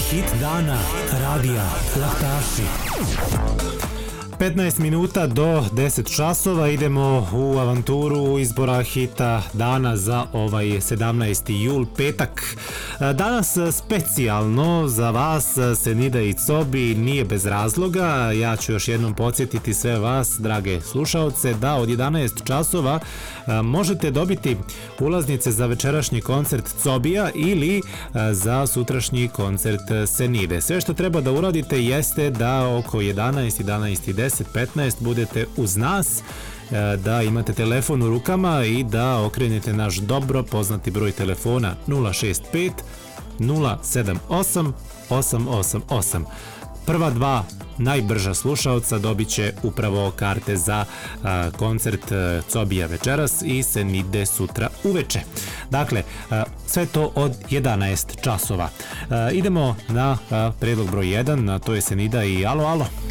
Hit dana radija Laktaši. 15 minuta do 10 časova idemo u avanturu izbora hita dana za ovaj 17. jul, petak. Danas specijalno za vas Senida i Cobi nije bez razloga. Ja ću još jednom podsjetiti sve vas, drage slušaoce, da od 11 časova možete dobiti ulaznice za večerašnji koncert Cobija ili za sutrašnji koncert Senide. Sve što treba da uradite jeste da oko 11:10, 15 budete uz nas, da imate telefon u rukama i da okrenete naš dobro poznati broj telefona 065 078 888. Prva dva najbrža slušaoca dobit će upravo karte za koncert Cobija večeras i Senide sutra uveče. Dakle, sve to od 11 časova. Idemo na predlog broj 1, to je Senida i Alo, alo.